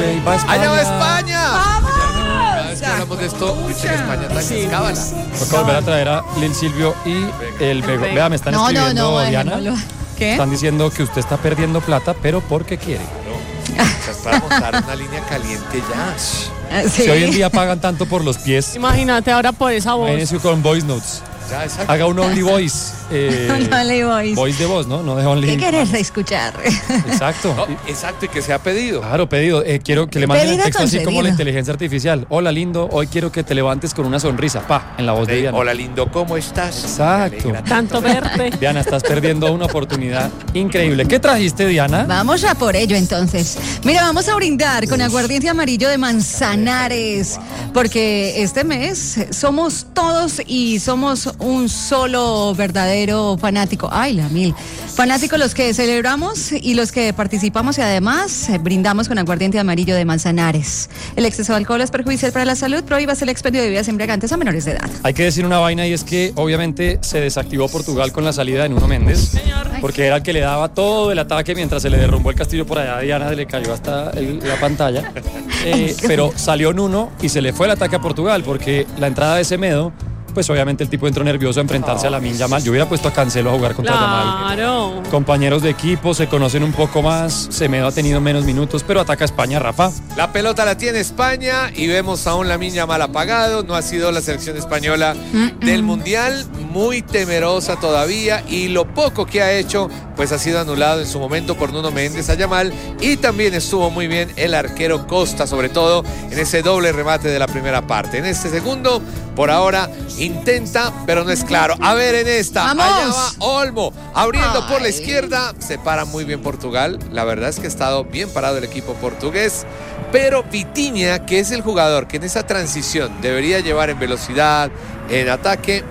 va a España. ¡Allá va España! ¡Vamos! Cada vez que hablamos de esto, dice que España está en cábala. Toca volver a traer a Lil Silvio y el Bego. Vea, me están escribiendo, Diana. ¿Qué? Están diciendo que usted está perdiendo plata, pero porque quiere. Es para montar una línea caliente ya. Sí. Si hoy en día pagan tanto por los pies, Imagínate ahora por esa voz. imagínense con voice notes. Ya, exacto. Haga un only voice. Only voice. Voice de voz, ¿no? No de only. ¿Qué querés escuchar? Exacto. No, exacto, y que se ha pedido. Claro, pedido. Quiero que le manden el Pedido texto así como concedido. la inteligencia artificial. Hola, lindo. Hoy quiero que te levantes con una sonrisa. Pa, en la voz de Diana. Hola, lindo, ¿cómo estás? Exacto. Me alegra Tanto verte. Diana, estás perdiendo una oportunidad increíble. ¿Qué trajiste, Diana? Vamos a por ello entonces. Mira, vamos a brindar con aguardiente amarillo de Manzanares, porque este mes somos todos y somos un solo verdadero fanático. Ay, la mil. Fanáticos los que celebramos y los que participamos y además brindamos con aguardiente amarillo de Manzanares. El exceso de alcohol es perjudicial para la salud. Prohíbase el expendio de bebidas embriagantes a menores de edad. Hay que decir una vaina y es que obviamente se desactivó Portugal con la salida de Nuno Méndez, porque era el que le daba todo el ataque mientras se le derrumbó el castillo por allá. A Diana se le cayó hasta la pantalla. Pero salió Nuno y se le fue el ataque a Portugal porque la entrada de Semedo, pues obviamente el tipo entró nervioso a enfrentarse a Lamine Yamal. Yo hubiera puesto a Cancelo a jugar contra Yamal. Claro. Compañeros de equipo, se conocen un poco más. Semedo ha tenido menos minutos, pero ataca a España, Rafa. La pelota la tiene España y vemos a un Lamine Yamal apagado. No ha sido la selección española del Mundial, muy temerosa todavía, y lo poco que ha hecho pues ha sido anulado en su momento por Nuno Méndez a Yamal, y también estuvo muy bien el arquero Costa, sobre todo en ese doble remate de la primera parte. En este segundo, por ahora, intenta, pero no es claro. A ver, en esta, ¡Vamos! allá va Olmo, abriendo por la izquierda, se para muy bien Portugal. La verdad es que ha estado bien parado el equipo portugués, pero Vitinha, que es el jugador que en esa transición debería llevar en velocidad, en ataque,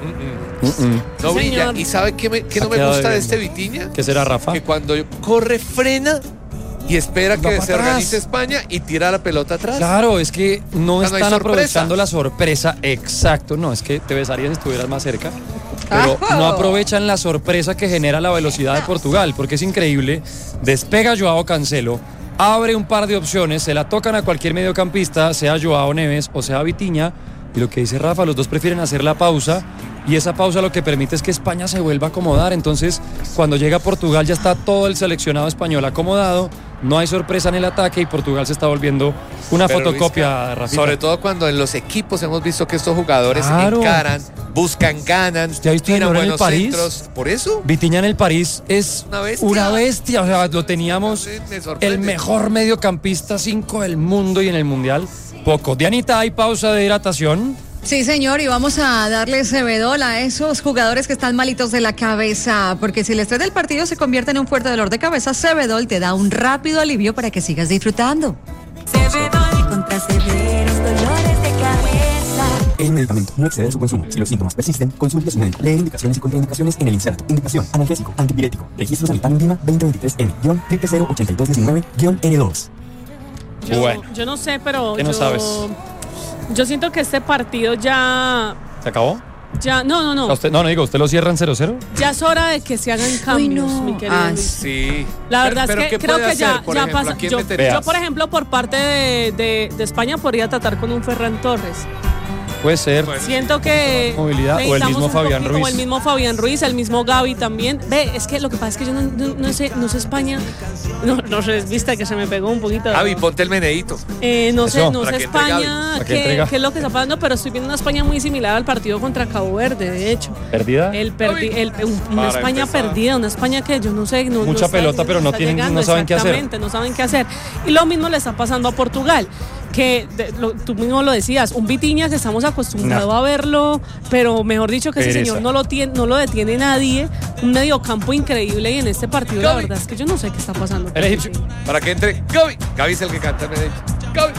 no brilla. Señor. ¿Y sabe qué no me quedado gusta de debiendo. este Vitinha? ¿Qué será, Rafa? Que cuando corre, frena y espera Va que para se atrás. organice España y tira la pelota atrás. Claro, es que no O sea, no hay están sorpresa. aprovechando la sorpresa. Exacto, no, es que te besaría si estuvieras más cerca. Pero no aprovechan la sorpresa que genera la velocidad de Portugal, porque es increíble. Despega Joao Cancelo, abre un par de opciones, se la tocan a cualquier mediocampista, sea Joao Neves o sea Vitinha, y lo que dice Rafa, los dos prefieren hacer la pausa, y esa pausa lo que permite es que España se vuelva a acomodar. Entonces, cuando llega Portugal ya está todo el seleccionado español acomodado, no hay sorpresa en el ataque y Portugal se está volviendo una Pero, fotocopia, Luisca, Rafita. sobre todo cuando en los equipos hemos visto que estos jugadores Claro. encaran, buscan, ganan, ¿Usted ha visto a tiran Neymar en el buenos París? centros. Por eso, Vitinha en el París es Una bestia. O sea, lo teníamos Me sorprende. el mejor mediocampista 5 del mundo y en el Mundial poco. Dianita, ¿hay pausa de hidratación? Sí, señor, y vamos a darle Cebedol a esos jugadores que están malitos de la cabeza, porque si el estrés del partido se convierte en un fuerte dolor de cabeza, Cebedol te da un rápido alivio para que sigas disfrutando. Cebedol contra severos dolores de cabeza. El medicamento no excede su consumo. Si los síntomas persisten, consulte a su médico. Lee indicaciones y contraindicaciones en el inserto. Indicación: analgésico, antipirético. Registro sanitario Lima 2023N-08219-N2. Bueno. Yo no sé, pero ¿Qué no sabes? Yo siento que este partido ya... ¿Se acabó? No. ¿Usted lo cierra en 0-0? Ya es hora de que se hagan cambios, no. mi querido Ah, Luis. Sí. La verdad Pero es ¿qué que creo puede que ya, hacer, por ya ejemplo? pasa. ¿A quién Yo, metería? por ejemplo, por parte de España podría tratar con un Ferran Torres. Puede ser. Siento que Movilidad, o el necesitamos mismo un Fabián poquito, Ruiz. o el mismo Fabián Ruiz, el mismo Gavi también. Ve, es que lo que pasa es que yo no sé España. No sé, viste que se me pegó un poquito. Javi, ponte el meneíto. No sé Eso. Para sé que entre España Gavi, para que qué entre Gavi. es lo que está pasando, pero estoy viendo una España muy similar al partido contra Cabo Verde, de hecho. ¿Perdida? Una Para España empezar. perdida, una España que yo no sé. Mucha pelota, pero no está tienen- llegando, no saben qué hacer. exactamente, no saben qué hacer. Y lo mismo le está pasando a Portugal, que tú mismo lo decías, un Vitinha que estamos acostumbrados a verlo, pero mejor dicho que ese Pereza. señor no lo detiene nadie, un mediocampo increíble, y en este partido la Gavi. verdad es que yo no sé qué está pasando. El egipcio. Para que entre Gavi. Gavi es el que canta el meneíto. Gavi.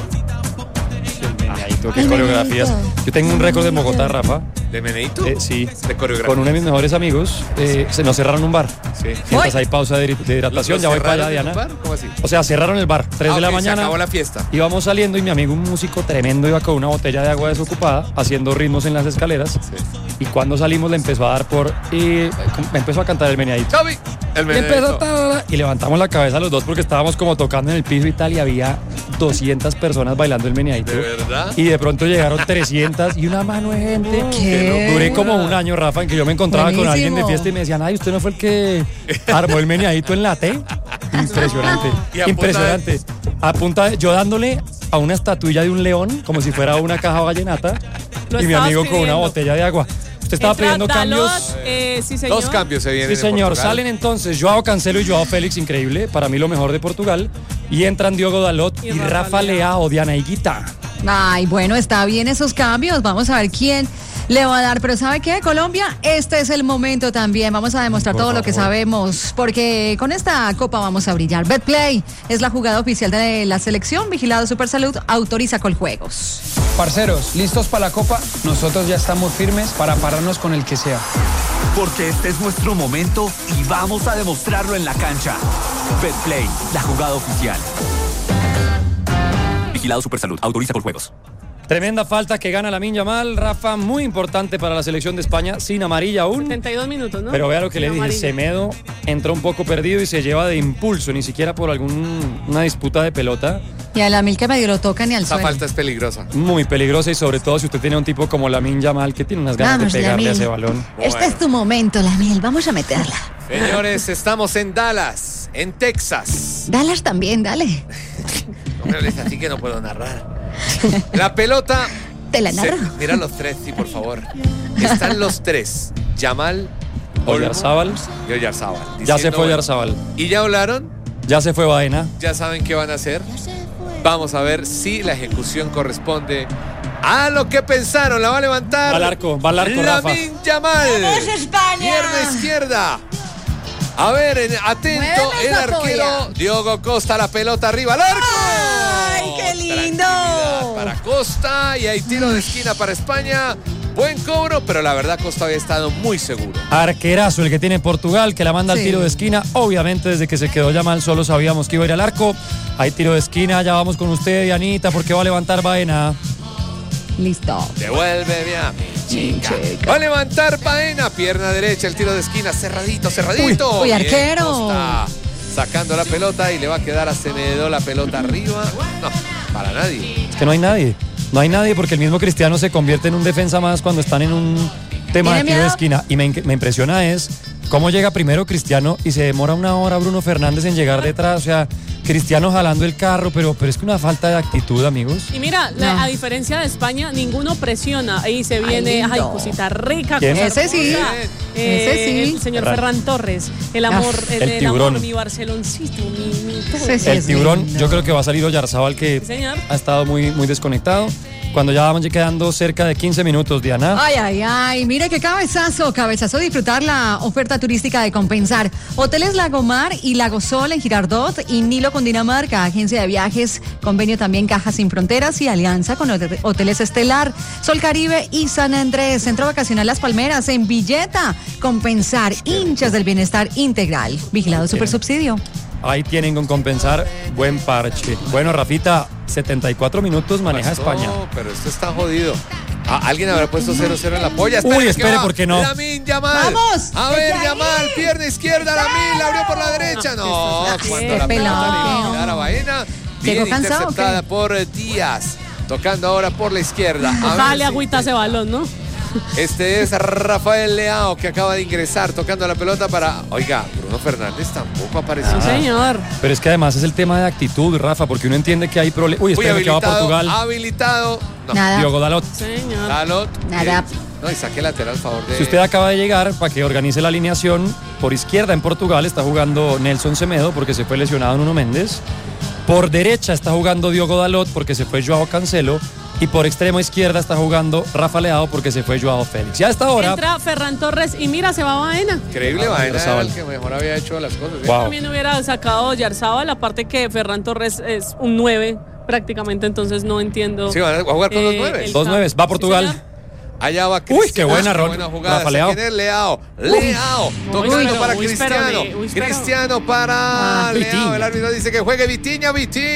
Qué coreografías. Yo tengo un récord de Bogotá, Rafa. ¿De meneíto? Sí. De coreografía. Con uno de mis mejores amigos, se nos cerraron un bar. Sí. Mientras hay pausa de hidratación, ya voy para allá, ¿Cerraron el Diana. bar? ¿Cómo así? O sea, cerraron el bar, 3 de la Ok, mañana. Se acabó la fiesta. Íbamos saliendo y mi amigo, un músico tremendo, iba con una botella de agua desocupada, haciendo ritmos en las escaleras. Y cuando salimos le empezó a dar por... me empezó a cantar el meneadito. Gavi. El Y empezó meneíto. y levantamos la cabeza los dos porque estábamos como tocando en el piso y tal, y había 200 personas bailando el meneadito. ¿De verdad? Y de pronto llegaron 300 y una mano de gente. ¿Qué? Duré como un año, Rafa, en que yo me encontraba con alguien de Buenísimo. fiesta y me decían, ay, ¿usted no fue el que armó el meneadito en la T? Impresionante, Y a punta impresionante. A punta de, yo dándole a una estatuilla de un león, como si fuera una caja vallenata, Lo y mi estabas amigo con una pidiendo. botella de agua. Usted estaba Entra pidiendo Dalot, cambios. sí, señor. 2 cambios se vienen Sí, en señor. Portugal. Salen entonces Joao Cancelo y Joao Félix, increíble. Para mí lo mejor de Portugal. Y entran Diogo Dalot y Rafa Leao, Diana Higuita. Ay, bueno, está bien esos cambios. Vamos a ver quién le va a dar. Pero ¿sabe qué, Colombia? Este es el momento también. Vamos a demostrar Por todo lo que favor. sabemos, porque con esta copa vamos a brillar. Betplay es la jugada oficial de la selección. Vigilado Supersalud autoriza Coljuegos. Parceros, ¿listos para la copa? Nosotros ya estamos firmes para pararnos con el que sea. Porque este es nuestro momento y vamos a demostrarlo en la cancha. Betplay, la jugada oficial. Vigilado Supersalud, autoriza Coljuegos. Tremenda falta que gana Lamine Yamal, Rafa, muy importante para la selección de España, sin amarilla aún. 72 minutos, ¿no? Pero vea lo que Sin le dije, amarilla. Semedo entró un poco perdido y se lleva de impulso, ni siquiera por una disputa de pelota. Y a la mil que medio lo tocan y al Esa suelo. falta es peligrosa. Muy peligrosa y sobre todo si usted tiene un tipo como Lamine Yamal que tiene unas ganas Vamos, de pegarle a Lamine. ese balón. Este es tu momento, Lamil. Vamos a meterla. Señores, estamos en Dallas, en Texas. Dallas también, dale. No me hables así que no puedo narrar. La pelota. Te la narro. Mira los tres, sí, por favor. Están los tres. Yamal, Olmo Oyarzábal, y Oyarzábal. ya se Diciendo, fue bueno, Oyarzábal, ¿Y ya hablaron? ya se fue Baena. ¿Ya saben qué van a hacer? Vamos a ver si la ejecución corresponde a lo que pensaron. La va a levantar. Va al arco, Rafa. Lamine Yamal. ¡Vamos, España! Pierna izquierda. A ver, atento Mueve el esa arquero. polla. Diogo Costa, la pelota arriba al arco. ¡Ay, qué lindo! Tranquilidad para Costa y hay tiro de esquina para España. Buen cobro, pero la verdad Costa había estado muy seguro. Arquerazo el que tiene Portugal, que la manda al Sí. tiro de esquina. Obviamente desde que se quedó Yamal solo sabíamos que iba a ir al arco. Hay tiro de esquina, ya vamos con usted, Dianita, porque va a levantar Baena. Listo. Devuélveme a mi chica. Va a levantar Baena, pierna derecha, el tiro de esquina, cerradito, cerradito. Uy, Bien, arquero. Costa sacando la pelota y le va a quedar a Semedo la pelota arriba. No, para nadie. Es que no hay nadie. No hay nadie porque el mismo Cristiano se convierte en un defensa más cuando están en un tema de ¿Tiene tiro de miedo? esquina. Y me impresiona es cómo llega primero Cristiano y se demora una hora Bruno Fernández en llegar detrás. O sea, Cristiano jalando el carro, pero es que una falta de actitud, amigos. Y mira, No. a diferencia de España, ninguno presiona. Ahí se Ay, viene, lindo. ay, cosita rica, ¿Quién? cosa Ese sí. hermosa. Ese sí. El señor Ferran. Ferran Torres. El amor, El tiburón. amor, mi Barceloncito, mi todo. Sí, sí. El es tiburón, lindo. yo creo que va a salir Oyarzábal, que Sí, señor. ha estado muy desconectado. Cuando ya vamos quedando cerca de 15 minutos, Diana. Ay, ay, ay, mire qué cabezazo disfrutar la oferta turística de Compensar. Hoteles Lagomar y Lago Sol en Girardot y Nilo Cundinamarca, agencia de viajes, convenio también Cajas Sin Fronteras y alianza con Hoteles Estelar, Sol Caribe y San Andrés, Centro Vacacional Las Palmeras en Villeta. Compensar, hinchas del bienestar integral. Vigilado Supersubsidio. Ahí tienen con Compensar, buen parche. Bueno, Rafita, 74 minutos maneja Pasó, España. Pero esto está jodido. Alguien habrá puesto 0-0 en la polla. Uy, que espere, va. ¿por qué no? Lamine Yamal. ¡Vamos! A ver, ¡Desde Yamal, ahí! pierna izquierda, Lamine, la abrió por la derecha. No, Ah, cuando qué la pelota pelado. le iba a dar a Baena. Bien ¿Llegó cansado o interceptada qué? por Díaz. Tocando ahora por la izquierda. A ver Ojalá si- agüita ese balón, ¿no? Este es Rafael Leao que acaba de ingresar tocando la pelota para... Oiga, Bruno Fernández tampoco apareció. Sí, señor. Pero es que además es el tema de actitud, Rafa, porque uno entiende que hay problemas. Uy, Muy espérame que va a habilitado, Portugal. habilitado. No, Nada. Diogo Dalot. Señor. Dalot. Nada. No, y saque lateral a favor de... Si usted acaba de llegar, para que organice la alineación, por izquierda en Portugal está jugando Nelson Semedo porque se fue lesionado Nuno Méndez. Por derecha está jugando Diogo Dalot porque se fue Joao Cancelo. Y por extremo izquierda está jugando Rafa Leao porque se fue Joao Félix. Y a esta hora... Entra Ferran Torres y mira, se va Baena. Increíble, Ah, Baena era Oyarzábal. el que mejor había hecho las cosas. ¿eh? Wow. También hubiera sacado Yarzábal, aparte que Ferran Torres es un 9 prácticamente, entonces no entiendo. Sí, van a jugar con los 9. el Dos cam- nueves, va Sí, Portugal. señor. Allá va Uy, Cristiano. qué buena, jugada. Rafa ¿Se Leao. quién es? Leao. Leao. Tocando pero, para uy, Cristiano. espérame, uy, espérame. Cristiano para Leao. Vitinha. El árbitro dice que juegue Vitinha.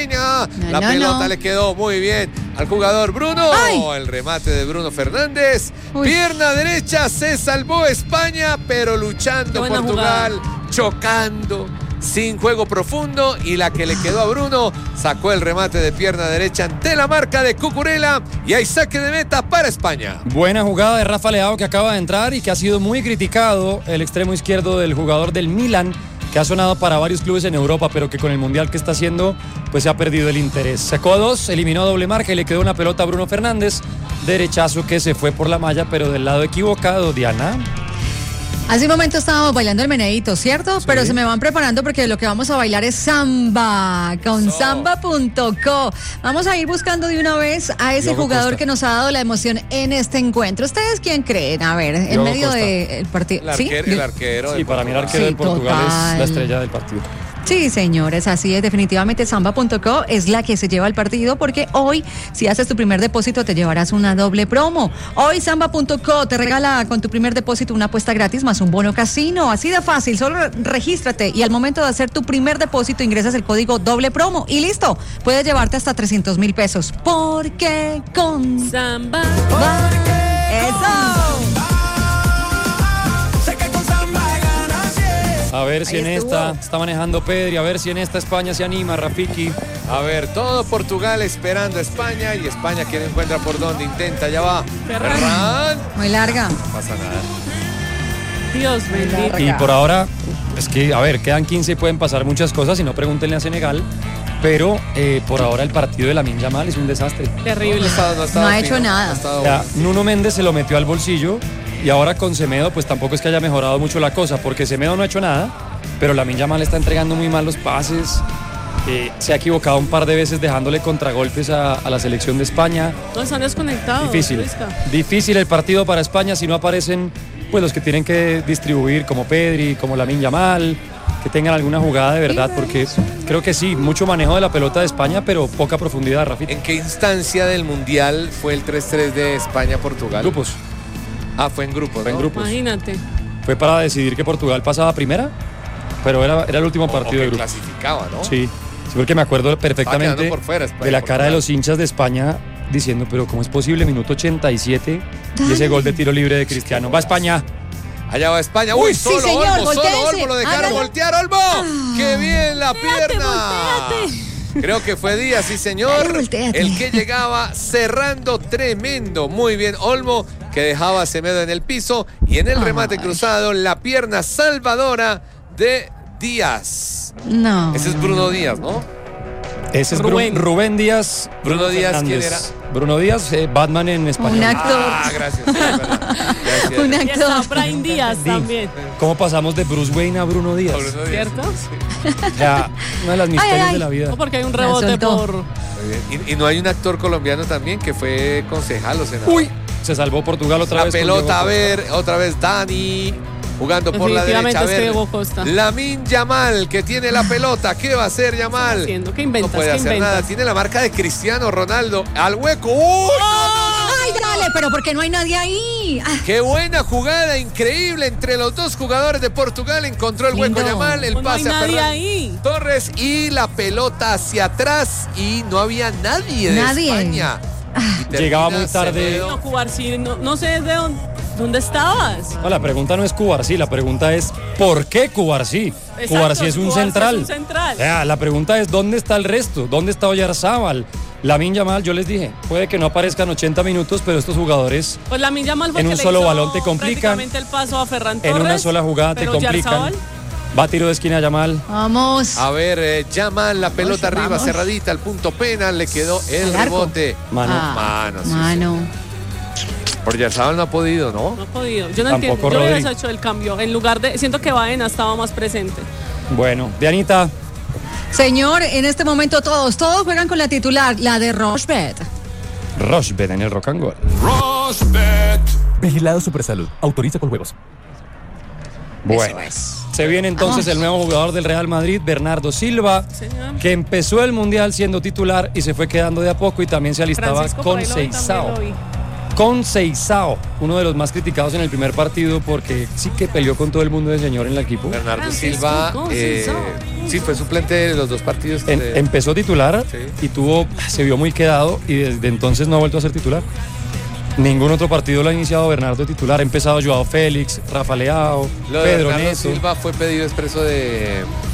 La no, pelota no. le quedó muy bien al jugador Bruno. ¡Ay! El remate de Bruno Fernández. Uy. Pierna derecha. Se salvó España, pero luchando Qué buena Portugal. Chocando. sin juego profundo, y la que le quedó a Bruno sacó el remate de pierna derecha ante la marca de Cucurella, y hay saque de meta para España. Buena jugada de Rafa Leao, que acaba de entrar y que ha sido muy criticado, el extremo izquierdo del jugador del Milan, que ha sonado para varios clubes en Europa, pero que con el Mundial que está haciendo, pues se ha perdido el interés. Sacó a 2, eliminó a doble marca y le quedó una pelota a Bruno Fernández, derechazo que se fue por la malla, pero del lado equivocado, Diana. Hace un momento estábamos bailando el meneíto, ¿cierto? Sí. Pero se me van preparando porque lo que vamos a bailar es samba, con samba.co. Vamos a ir buscando de una vez a ese Diogo jugador Costa. que nos ha dado la emoción en este encuentro. ¿Ustedes quién creen? A ver, en Diogo medio Costa. del partido. El ¿Sí? arquero. Sí, del para mí el Portugal. arquero Sí, del Portugal total. es la estrella del partido. Sí, señores, así es. Definitivamente samba.co es la que se lleva el partido porque hoy, si haces tu primer depósito, te llevarás una doble promo. Hoy samba.co te regala con tu primer depósito una apuesta gratis más un bono casino. Así de fácil, solo regístrate y al momento de hacer tu primer depósito ingresas el código doble promo y listo. Puedes llevarte hasta 300,000 pesos. Porque con Samba. ¡Eso! A ver si Ahí en estuvo. esta está manejando Pedri, a ver si en esta España se anima, Rafiki. A ver, todo Portugal esperando a España, y España que no encuentra por dónde, intenta, ya va. Ferran. Muy larga. No pasa nada. Dios bendito. Y por ahora, es que, a ver, quedan 15 y pueden pasar muchas cosas, si no pregúntenle a Senegal. Pero por ahora el partido de Lamine Yamal es un desastre. Terrible. No ha hecho nada. O sea, Nuno Méndez se lo metió al bolsillo y ahora con Semedo pues tampoco es que haya mejorado mucho la cosa, porque Semedo no ha hecho nada, pero Lamine Yamal está entregando muy mal los pases. Se ha equivocado un par de veces dejándole contragolpes a la selección de España. No, están desconectados. Difícil. Luisca. Difícil el partido para España si no aparecen pues los que tienen que distribuir, como Pedri, como Lamine Yamal, que tengan alguna jugada de verdad, porque creo que sí, mucho manejo de la pelota de España, pero poca profundidad, Rafita. ¿En qué instancia del Mundial fue el 3-3 de España-Portugal? Grupos. Ah, fue en grupos, Fue en ¿no? grupos. Imagínate. Fue para decidir que Portugal pasaba primera, pero era el último partido de que grupos. clasificaba, ¿no? Sí, sí, porque me acuerdo perfectamente quedando por fuera España, de la cara Portugal. de los hinchas de España diciendo, pero ¿cómo es posible? Minuto 87 y ese gol de tiro libre de Cristiano. Va España. Allá va España. Uy, Sí, solo señor, Olmo, solo voltéese. Olmo, lo dejaron Hágalo. voltear, Olmo. ¡Qué bien la pierna! voltéate. Creo que fue Díaz, sí señor. Dale, voltéate. El que llegaba cerrando tremendo. Muy bien, Olmo, que dejaba a Semedo en el piso. Y en el remate cruzado, la pierna salvadora de Díaz. No. Ese es Bruno Díaz, ¿no? Ese es Rubén Díaz. Bruno Díaz, ¿quién Fernández. era? Bruno Díaz, Batman en español. Un actor. Ah, gracias. Sí, es verdad. Gracias. Un Y está actor. Brian Díaz también. ¿Cómo pasamos de Bruce Wayne a Bruno Díaz? Bruno Díaz. ¿Cierto? O sea, una de las misterios ay. de la vida. No, porque hay un La rebote soltó. por. Muy bien. Y no hay un actor colombiano también que fue concejal o senador. Uy, se salvó Portugal otra La vez. con pelota, a Diego ver, otra vez Dani jugando por la Definitivamente derecha. A es que ver, Diego Costa. Lamine Yamal, que tiene la pelota. ¿Qué va a hacer Yamal? haciendo? ¿Qué inventas? No puede ¿Qué hacer inventas? nada. Tiene la marca de Cristiano Ronaldo al hueco. ¡Uy! Ay, dale, pero ¿por qué no hay nadie ahí? Ah, ¡Qué buena jugada! Increíble entre los dos jugadores de Portugal. Encontró el hueco Lindo. Yamal, el Pues no hay pase a nadie Ferran ahí. Torres y la pelota hacia atrás. Y no había nadie de Nadie. España. Y termina Llegaba muy tarde. Semedo. No, Cubarsí, no sé de dónde estabas. No, la pregunta no es Cubarsí, la pregunta es ¿por qué Cubarsí? Exacto, Cubarsí es un Cubarsí central. es un central. La pregunta es ¿dónde está el resto? ¿Dónde está Oyarzábal? Lamine Yamal, yo les dije, puede que no aparezcan 80 minutos, pero estos jugadores Pues la Yamal fue en que un le solo hizo balón te complican. prácticamente el paso a Ferran en Torres. una sola jugada te pero complican. Oyarzabal, Va tiro de esquina Yamal. vamos. A ver, Yamal, la pelota arriba, vamos. cerradita, al punto penal, le quedó el Al arco. rebote. Mano. Mano, sí, Mano. Por Oyarzabal no ha podido, ¿no? no ha podido. Yo no Tampoco entiendo. Yo Rodri. hubiera hecho el cambio. En lugar de. Siento que Baena estaba más presente. Bueno, Dianita. Señor, en este momento todos juegan con la titular, la de Rochbet. Rochbet en el Rock and Roll. Vigilado Supersalud. Autoriza con juegos. Bueno, se viene entonces Vamos. el nuevo jugador del Real Madrid, Bernardo Silva, Señor. que empezó el Mundial siendo titular y se fue quedando de a poco y también se alistaba Francisco, por con ahí lo vi, Seixao. también lo vi. Con Seixao, uno de los más criticados en el primer partido porque sí que peleó con todo el mundo de señor en el equipo. Bernardo Francisco Silva, Conceição. sí, fue suplente de los dos partidos. Empezó titular Sí. y se vio muy quedado y desde entonces no ha vuelto a ser titular. Ningún otro partido lo ha iniciado Bernardo titular. Ha empezado Joao Félix, Rafa Leao, Lo de Pedro Bernardo Neto. Silva fue pedido expreso de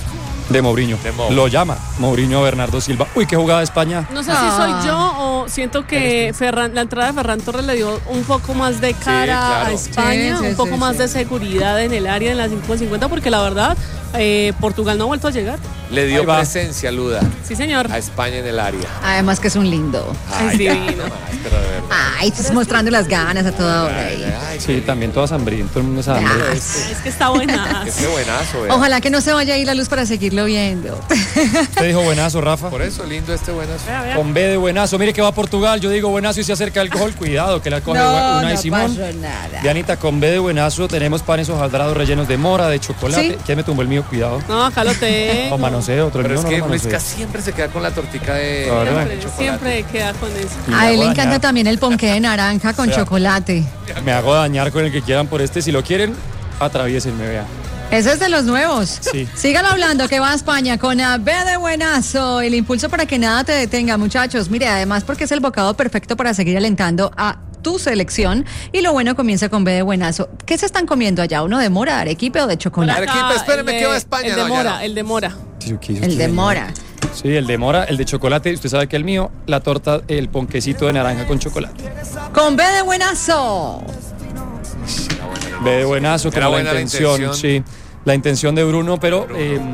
De Mourinho. Lo llama Mourinho a Bernardo Silva. Uy, qué jugada de España. No sé si soy yo o siento que la entrada de Ferran Torres le dio un poco más de cara a España, un poco más de seguridad en el área en las 5:50, porque la verdad Portugal no ha vuelto a llegar. Le dio presencia, Luda. Sí, señor. A España en el área. Además que es un lindo. Es divino. Ay, estás mostrando las ganas a toda hora. Sí, también todas hambrientas, todo el mundo es hambre. Es que está buenazo. Qué buenazo, Ojalá que no se vaya a ir la luz para seguirlo viendo. Usted dijo buenazo, Rafa. Por eso, lindo este buenazo. Con B de buenazo. Mire que va a Portugal. Yo digo buenazo y se acerca el gol. Cuidado, que la coge Unai Simón. Nada. Dianita, con B de buenazo tenemos panes hojaldrados rellenos de mora, de chocolate. ¿Sí? ¿Quién me tumbó el mío? Cuidado. No, acá lo tengo. O manoseo, otro. Pero es que no Luisca siempre se queda con la tortica de Siempre queda con eso. A él le encanta también el ponqué de naranja con chocolate. Me hago dañar con el que quieran por este. Si lo quieren, atraviésenme, vea. Ese es de los nuevos. Sí. Síganlo hablando que va a España con A B de buenazo. El impulso para que nada te detenga, muchachos. Mire, además porque es el bocado perfecto para seguir alentando a tu selección. Y lo bueno comienza con B de buenazo. ¿Qué se están comiendo allá? ¿Uno de mora, arequipe o de chocolate? Arequipe, espéreme que va a España. El de mora, el de mora. El de mora. Sí, el de mora, el de chocolate. Usted sabe que el mío, la torta, el ponquecito de naranja con chocolate. Con B de buenazo. B de buenazo, como la intención, sí. La intención de Bruno, pero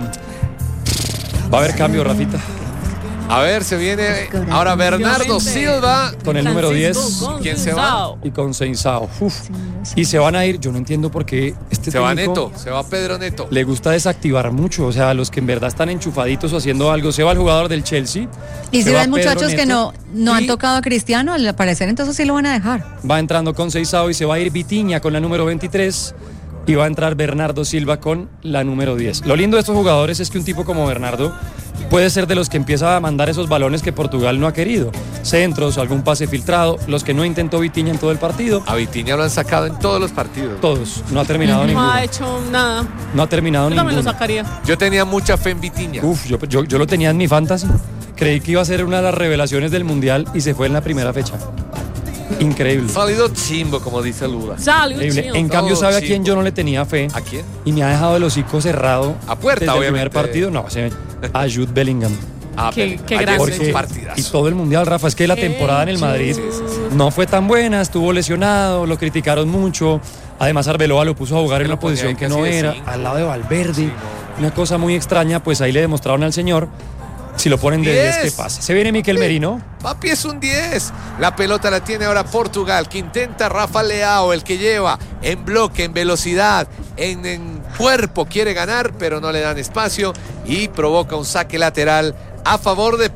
va a haber cambio, Rafita. A ver, se viene ahora Bernardo Silva. Con el número 10. ¿Quién se va? Y con Seinsao. Y se van a ir, yo no entiendo por qué este se va Neto, se va Pedro Neto. Le gusta desactivar mucho, o sea, los que en verdad están enchufaditos o haciendo algo. Se va el jugador del Chelsea. Y si ven muchachos que no han tocado a Cristiano, al parecer entonces sí lo van a dejar. Va entrando con Seinsao y se va a ir Vitinha con la número 23. Y va a entrar Bernardo Silva con la número 10. Lo lindo de estos jugadores es que un tipo como Bernardo puede ser de los que empieza a mandar esos balones que Portugal no ha querido. Centros, algún pase filtrado, los que no intentó Vitinha en todo el partido. A Vitinha lo han sacado en todos los partidos. Todos, no ha terminado ninguno. No ha hecho nada. No ha terminado ninguno. Yo también lo sacaría. Yo tenía mucha fe en Vitinha. Yo lo tenía en mi fantasy. Creí que iba a ser una de las revelaciones del Mundial y se fue en la primera fecha. Increíble. Salido chimbo, como dice Luda. Increíble. En cambio, ¿sabe a quién yo no le tenía fe? ¿A quién? Y me ha dejado el hocico cerrado. A puerta, desde obviamente. el primer partido. No, a Jude Bellingham. Qué grande. Y todo el Mundial, Rafa, es que la temporada en el Madrid no fue tan buena, estuvo lesionado, lo criticaron mucho. Además, Arbeloa lo puso a jugar en una posición que no era, al lado de Valverde. Una cosa muy extraña, pues ahí le demostraron al señor. Si lo ponen de 10, ¿qué pasa? Se viene Mikel Merino. Papi, es un 10. La pelota la tiene ahora Portugal, que intenta Rafa Leao, el que lleva en bloque, en velocidad, en cuerpo, quiere ganar, pero no le dan espacio y provoca un saque lateral a favor de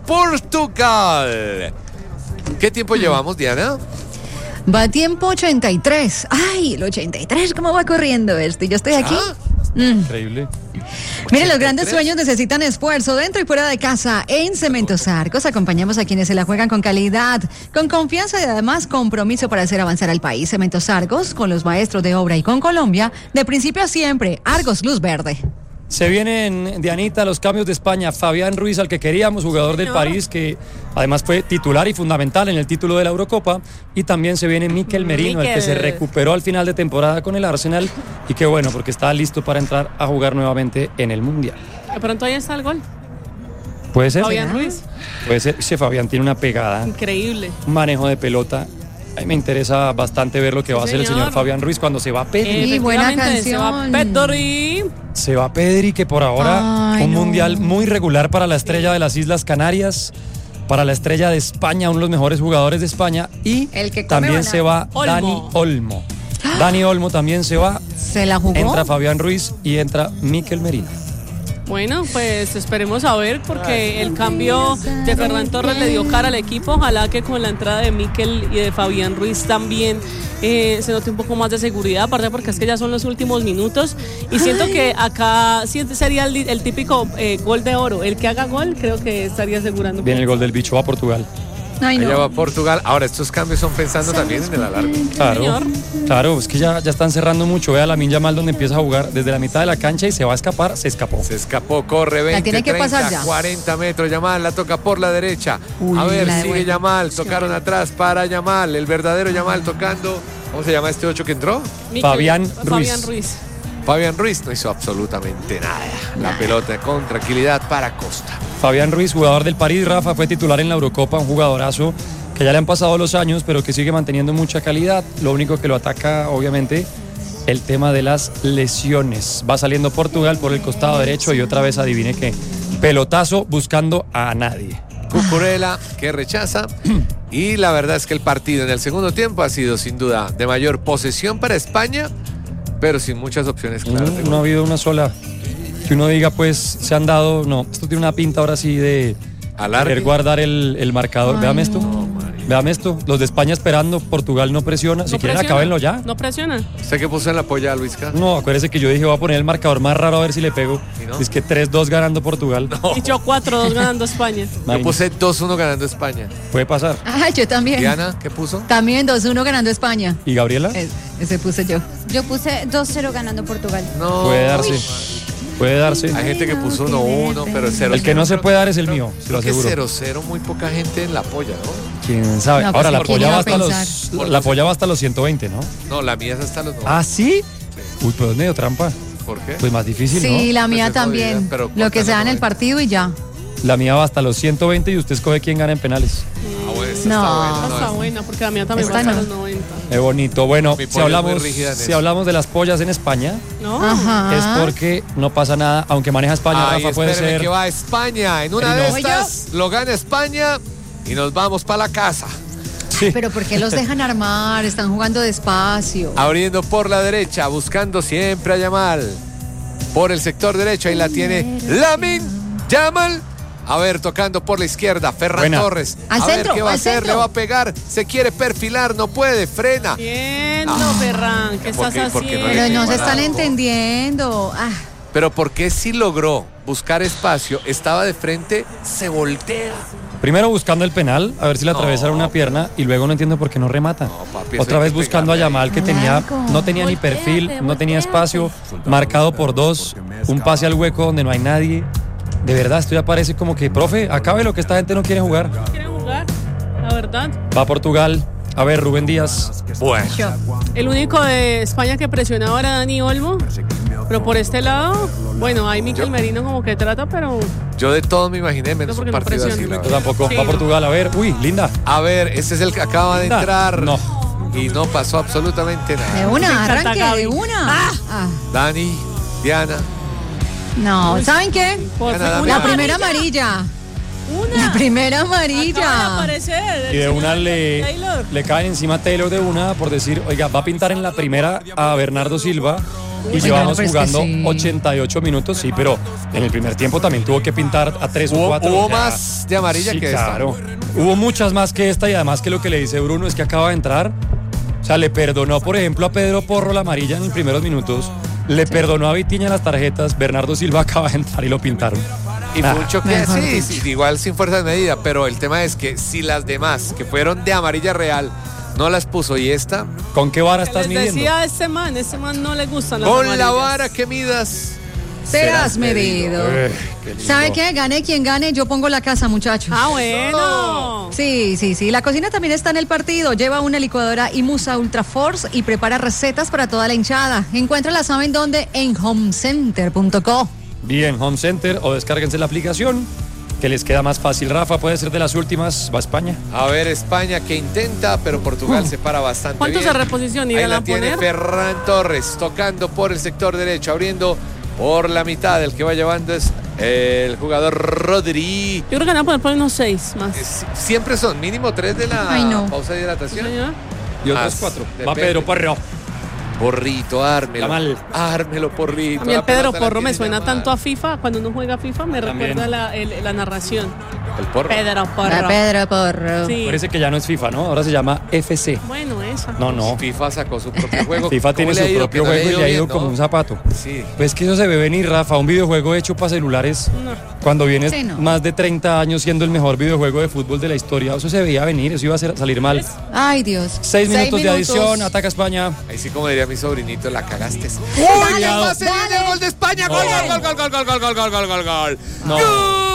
Portugal. ¿Qué tiempo llevamos, Diana? Va tiempo 83. Ay, el 83, ¿cómo va corriendo esto? ¿Y yo estoy aquí? Increíble. Miren, los grandes sueños necesitan esfuerzo dentro y fuera de casa. En Cementos Argos acompañamos a quienes se la juegan con calidad, con confianza y además compromiso para hacer avanzar al país. Cementos Argos, con los maestros de obra y con Colombia, de principio a siempre. Argos Luz Verde. Se vienen, Dianita, los cambios de España. Fabián Ruiz, al que queríamos, jugador del París, que además fue titular y fundamental en el título de la Eurocopa. Y también se viene Mikel Merino, el que se recuperó al final de temporada con el Arsenal. Y qué bueno, porque está listo para entrar a jugar nuevamente en el Mundial. De pronto ahí está el gol. ¿Puede ser? Fabián Ruiz. Puede ser. Ese Fabián tiene una pegada. Increíble. Un manejo de pelota. A mí me interesa bastante ver lo que va a hacer el señor Fabián Ruiz cuando se va Pedri. Buena canción. Se va Pedri, que por ahora un mundial muy regular para la estrella de las Islas Canarias, para la estrella de España, uno de los mejores jugadores de España. Y también se va Dani Olmo. Dani Olmo también se va. ¿Se la jugó? Entra Fabián Ruiz y entra Mikel Merino. Bueno, pues esperemos a ver, porque el cambio de Ferran Torres le dio cara al equipo. Ojalá que con la entrada de Mikel y de Fabián Ruiz también se note un poco más de seguridad, aparte porque es que ya son los últimos minutos. Y siento que acá sería el típico gol de oro. El que haga gol creo que estaría asegurando. Viene el gol del bicho a Portugal. Ay, no. Allá va Portugal. Ahora, estos cambios son pensando también en el alargue. Claro, es que ya están cerrando mucho. Vea a Lamine Yamal donde empieza a jugar desde la mitad de la cancha y se va a escapar. Se escapó, corre 20, tiene que 30, pasar ya. 40 metros. Yamal la toca por la derecha. A ver, sigue Yamal. Tocaron atrás para Yamal. El verdadero Yamal tocando. ¿Cómo se llama este 8 que entró? Fabián Ruiz. Fabián Ruiz no hizo absolutamente nada. La pelota con tranquilidad para Costa. Fabián Ruiz, jugador del París, Rafa, fue titular en la Eurocopa, un jugadorazo que ya le han pasado los años, pero que sigue manteniendo mucha calidad. Lo único que lo ataca, obviamente, el tema de las lesiones. Va saliendo Portugal por el costado derecho y otra vez adivine que pelotazo buscando a nadie. Cucurella que rechaza. Y la verdad es que el partido en el segundo tiempo ha sido sin duda de mayor posesión para España, pero sin muchas opciones claras. No ha habido una sola que uno diga, pues, se han dado. No, esto tiene una pinta ahora sí de querer guardar el marcador. Véame esto. Véame esto. Los de España esperando, Portugal no presiona. Si quieren, acábenlo ya. No presiona. ¿Usted qué puso en la polla, Luisca? No, acuérdese que yo dije, voy a poner el marcador más raro a ver si le pego. no? Es que 3-2 ganando Portugal. No. Y yo 4-2 ganando España. Yo puse 2-1 ganando España. Puede pasar. Ah, yo también. Diana, ¿qué puso? También 2-1 ganando España. ¿Y Gabriela? Ese puse yo. Yo puse 2-0 ganando Portugal. No. Puede darse. Puede darse. Hay gente que puso 1-1, pero 0-0. El que no se puede dar es el mío, se lo Creo que aseguro. 0-0, muy poca gente en la polla, ¿no? ¿Quién sabe? No, pues, Ahora, la ¿quién polla iba va a hasta pensar? la polla va hasta los 120, ¿no? No, la mía es hasta los 90. ¿Ah, sí? Uy, pues medio trampa. ¿Por qué? Pues más difícil, ¿no? Sí, la mía Pues es jodida, también. pero Lo que corta sea los en el 90. partido y ya. La mía va hasta los 120 y usted escoge quién gana en penales. Ah, bueno, esta No. está buena, Esta está es- buena, porque la mía también Esta va hasta no. los 90. Qué bonito. Bueno, Mi si polla es muy hablamos, rígida en si eso. hablamos de las pollas en España, ¿No? Ajá. es porque no pasa nada. Aunque maneja España, Ay, Rafa, puede espéreme ser. que va a España. En una Ay, de no. estas lo gana España y nos vamos para la casa. Sí. Pero ¿por qué los dejan armar? Están jugando despacio. Abriendo por la derecha, buscando siempre a Yamal. Por el sector derecho, ahí la tiene Lamine Yamal. A ver, tocando por la izquierda, Ferran Buena. Torres. Al a ver centro, qué va a al hacer, centro. le va a pegar, se quiere perfilar, no puede, frena. Bien, no, Ferran, ¿qué ¿Por estás qué? ¿Por qué no le Pero haciendo? no se están algo. entendiendo. Ah, Pero porque si logró buscar espacio, estaba de frente, se voltea. Primero buscando el penal, a ver si le No. atravesaron una pierna y luego no entiendo por qué no remata. No, papi, eso Otra hay vez que buscando a pegarle. Yamal que Largo. no tenía ni perfil, no tenía espacio, marcado por dos, un pase al hueco donde no hay nadie. De verdad, esto ya parece como que, profe, acabe lo que esta gente no quiere jugar. ¿Quieren jugar? La verdad. Va a Portugal. A ver, Rubén Díaz. Bueno, El único de España que presionaba era Dani Olmo. Pero por este lado, bueno, hay Miquel Merino como que trata, pero yo de todo me imaginé menos No, un porque no partido así. presiona. la Yo verdad. tampoco. Sí, Va a no. Portugal. A ver, uy, linda. A ver, ese es el que acaba de Linda. entrar. No. Y no pasó absolutamente de nada. una, Me encanta arranque, Gaby. de una. Ah, Dani, Diana. no, ¿saben qué? por Gana una Damián. La primera amarilla. Una. La primera Acaba de amarilla. aparecer el Y de señor una Taylor. le caen encima a Taylor de una por decir, oiga, va a pintar en la primera a Bernardo Silva y Oiga, llevamos pero es que jugando sí. 88 minutos, sí, pero en el primer tiempo también tuvo que pintar a 3 o Hubo 4. hubo más de amarilla Sí, que esta. claro. Hubo muchas más que esta y además que lo que le dice Bruno es que acaba de entrar. O sea, le perdonó, por ejemplo, a Pedro Porro la amarilla en los primeros minutos. Le perdonó a Vitinha las tarjetas. Bernardo Silva acaba de entrar y lo pintaron. Y fue un choque, Mejor sí, dicho. sí, igual sin fuerza de medida, pero el tema es que si las demás, que fueron de amarilla real, no las puso y esta, ¿Con qué vara estás Les midiendo? decía a este man no le gustan las con la amarillas. vara que midas, Serás medido. Qué lindo. ¿Sabe qué? Gane quien gane, yo pongo la casa, muchachos. Ah, bueno. Sí, sí, sí. La cocina también está en el partido. Lleva una licuadora Imusa Ultra Force y prepara recetas para toda la hinchada. Encuéntrala, ¿saben dónde? En homecenter.co. Bien, Home Center o descárguense la aplicación que les queda más fácil. Rafa, puede ser de las últimas. Va a España. a ver España que intenta, pero Portugal se para bastante ¿Cuántos bien. de reposición Ahí irán la a tiene poner? Ferran Torres, tocando por el sector derecho, abriendo por la mitad, el que va llevando es el jugador Rodri. Yo creo que van a poner por unos 6 más. Siempre son mínimo 3 de la Ay, no. pausa de hidratación. Señor. Y otros Más, 4. Va depende. Pedro Porro. Porrito, ármelo. Yamal. Ármelo, Porrito. A mí el La Pedro pelota la Porro me tiene suena Yamal. tanto a FIFA. Cuando uno juega FIFA me También. recuerda la narración. El Porro. Pedro La Porro. Pedro Porro. Sí. Parece que ya no es FIFA, ¿no? Ahora se llama FC. Bueno, esa. No, no. FIFA sacó su propio juego. FIFA ¿Cómo tiene le ha su ido? propio Que no juego y le ha ido bien, como ¿no? un zapato. Sí. Pues que eso se ve venir, Rafa. Un videojuego hecho para celulares. No. Cuando vienes Sí, no. más de 30 años siendo el mejor videojuego de fútbol de la historia, eso se veía venir, eso iba a salir mal. Ay, Dios. 6 minutos de adición, ataca España. Ahí sí, como diría mi sobrinito, la cagaste. Dale, ¡Uy, el pase dale. viene el gol de España! ¡Gol, gol, gol, gol, gol, gol, gol, gol, gol, gol, gol, gol! No. ¡Gol!